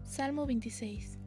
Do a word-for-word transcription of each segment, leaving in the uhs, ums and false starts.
Salmo veintiséis.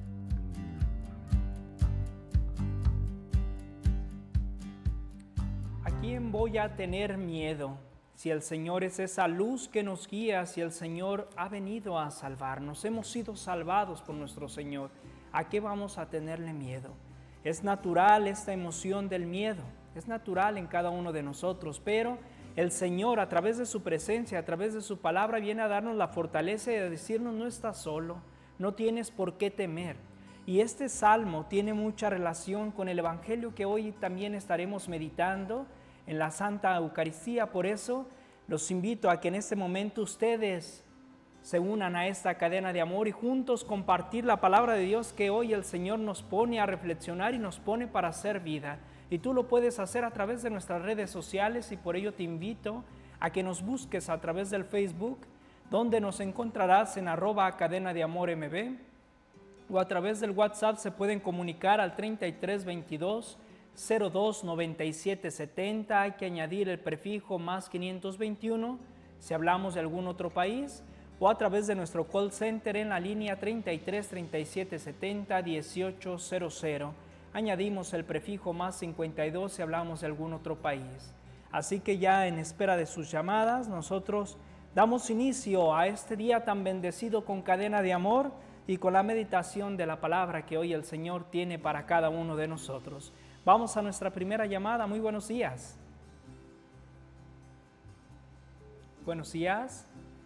¿A quién voy a tener miedo? Si el Señor es esa luz que nos guía, si el Señor ha venido a salvarnos, hemos sido salvados por nuestro Señor, ¿a qué vamos a tenerle miedo? Es natural esta emoción del miedo, es natural en cada uno de nosotros, pero el Señor a través de su presencia, a través de su palabra, viene a darnos la fortaleza de decirnos: no estás solo, no tienes por qué temer. Y este salmo tiene mucha relación con el Evangelio que hoy también estaremos meditando en la Santa Eucaristía. Por eso los invito a que en este momento ustedes se unan a esta cadena de amor y juntos compartir la palabra de Dios que hoy el Señor nos pone a reflexionar y nos pone para hacer vida. Y tú lo puedes hacer a través de nuestras redes sociales, y por ello te invito a que nos busques a través del Facebook, donde nos encontrarás en arroba cadena de amor mb, o a través del WhatsApp se pueden comunicar al treinta y tres veintidós cero dos noventa y siete setenta. Hay que añadir el prefijo más quinientos veintiuno si hablamos de algún otro país, o a través de nuestro call center en la línea treinta y tres treinta y siete setenta dieciocho cero cero. Añadimos el prefijo más cincuenta y dos si hablamos de algún otro país. Así que ya en espera de sus llamadas, nosotros damos inicio a este día tan bendecido con cadena de amor y con la meditación de la palabra que hoy el Señor tiene para cada uno de nosotros. Vamos a nuestra primera llamada. Muy buenos días. Buenos días.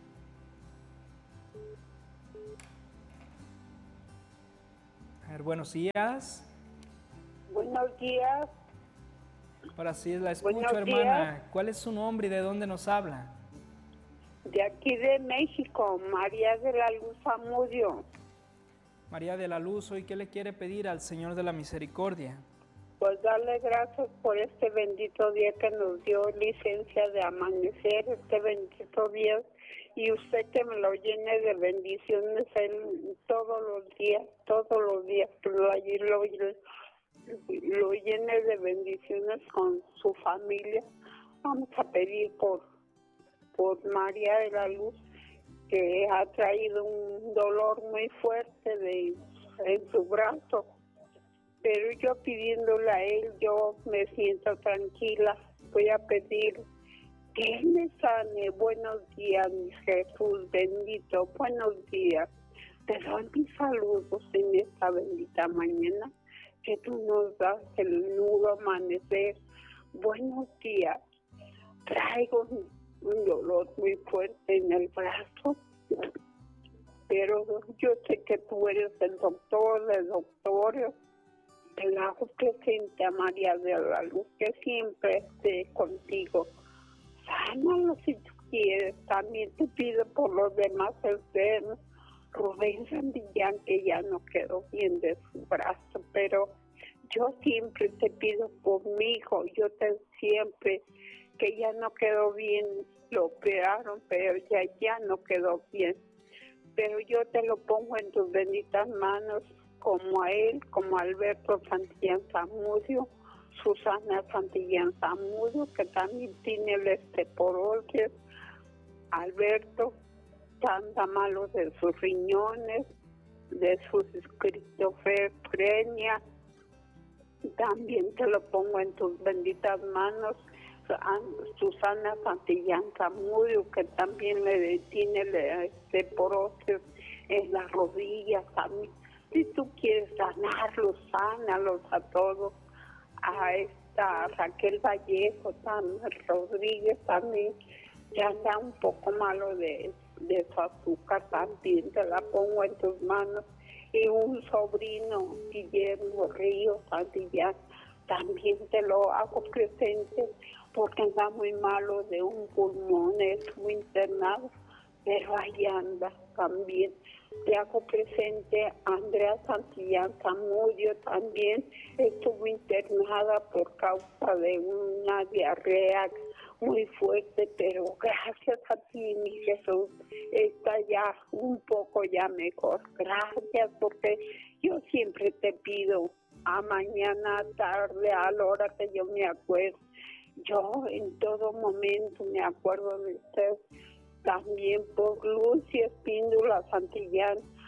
A ver, buenos días. Buenos días. Ahora sí la escucho, Buenos hermana. días. ¿Cuál es su nombre y de dónde nos habla? De aquí de México, María de la Luz Zamudio. María de la Luz, ¿hoy qué le quiere pedir al Señor de la Misericordia? Pues darle gracias por este bendito día que nos dio licencia de amanecer, este bendito día, y usted que me lo llene de bendiciones en todos los días, todos los días, lo, lo, lo llene de bendiciones con su familia. Vamos a pedir por, por María de la Luz, que ha traído un dolor muy fuerte de, en su brazo. Pero yo pidiéndole a él, yo me siento tranquila. Voy a pedir que él me sane. Buenos días, mi Jesús bendito. Buenos días. Te doy mis saludos en esta bendita mañana que tú nos das el nudo amanecer. Buenos días. Traigo un, un dolor muy fuerte en el brazo, pero yo sé que tú eres el doctor de doctores. Te la hago presente a María de la Luz, que siempre esté contigo. Sánalo si tú quieres. También te pido por los demás enfermos. Rubén Sandillán, que ya no quedó bien de su brazo, pero yo siempre te pido por mi hijo. Yo te siempre, que ya no quedó bien, lo operaron, pero ya, ya no quedó bien. Pero yo te lo pongo en tus benditas manos, como a él, como a Alberto Santillán Zamudio, Susana Santillán Zamudio, que también tiene el osteoporosis. Alberto anda malo de sus riñones, de su esquizofrenia. También te lo pongo en tus benditas manos. Susana Santillán Zamudio, que también le tiene el osteoporosis en las rodillas también. Si tú quieres sanarlos, sánalos a todos. A esta Raquel Vallejo, también, Rodríguez también, ya anda un poco malo de, de su azúcar, también te la pongo en tus manos. Y un sobrino, Guillermo Ríos Santillán, también te lo hago presente porque anda muy malo de un pulmón, estuvo internado, pero ahí anda también. Te hago presente a Andrea Santillán Zamudio, también estuvo internada por causa de una diarrea muy fuerte, pero gracias a ti, mi Jesús, está ya un poco ya mejor. Gracias, porque yo siempre te pido a mañana, tarde, a la hora que yo me acuerdo. Yo en todo momento me acuerdo de usted. También por Lucy Espíndola Santillán,